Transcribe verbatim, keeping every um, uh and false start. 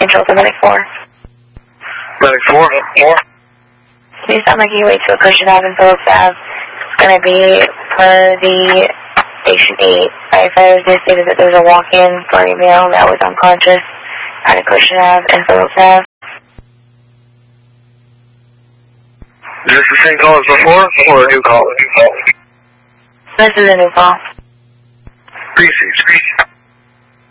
control to Medic four. Medic four? four. Please sound like you wait to a Cushion Ave and Phillips Ave. It's going to be per the Station eight. Firefighters, they stated that there was a walk-in for a male that was unconscious at a Cushion Ave and Phillips Ave. Is this the same call as before, or a new call? This is a new call. Precincts.